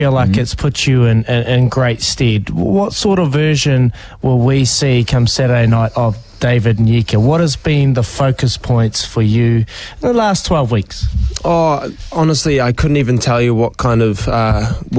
feel like it's put you in great stead. What sort of version will we see come Saturday night of David Nyika? What has been the focus points for you in the last 12 weeks? Oh, honestly, I couldn't even tell you what kind of